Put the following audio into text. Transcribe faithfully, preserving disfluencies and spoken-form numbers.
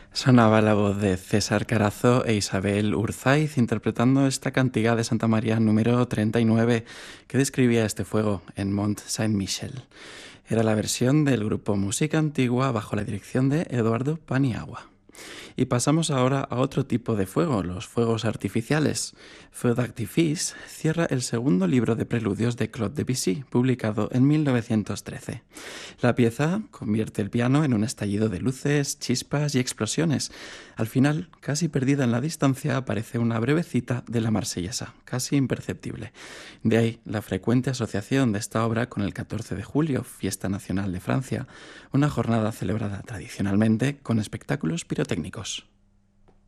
Sonaba la voz de César Carazo e Isabel Urzaiz interpretando esta cantiga de Santa María número treinta y nueve que describía este fuego en Mont Saint-Michel. Era la versión del grupo Música Antigua bajo la dirección de Eduardo Paniagua. Y pasamos ahora a otro tipo de fuego, los fuegos artificiales. Feu d'artifice cierra el segundo libro de preludios de Claude Debussy, publicado en mil novecientos trece. La pieza convierte el piano en un estallido de luces, chispas y explosiones. Al final, casi perdida en la distancia, aparece una breve cita de la Marsellesa, casi imperceptible. De ahí la frecuente asociación de esta obra con el catorce de julio, Fiesta Nacional de Francia, una jornada celebrada tradicionalmente con espectáculos pirotécnicos.